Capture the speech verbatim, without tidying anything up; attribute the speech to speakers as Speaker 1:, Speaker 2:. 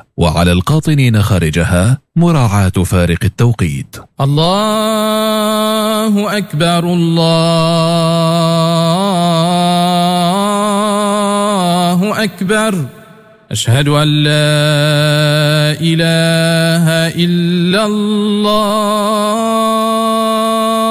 Speaker 1: داخلها، وعلى القاطنين خارجها مراعاة فارق التوقيت.
Speaker 2: الله أكبر الله أكبر، أشهد أن لا إله إلا الله.